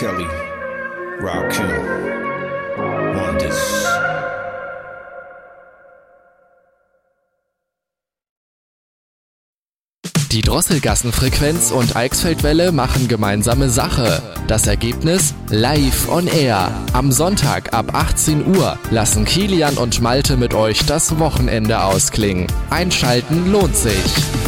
Kelly, Rakim, Wonders. Die Drosselgassenfrequenz und Eichsfeldwelle machen gemeinsame Sache. Das Ergebnis? Live on Air. Am Sonntag ab 18 Uhr lassen Kilian und Malte mit euch das Wochenende ausklingen. Einschalten lohnt sich.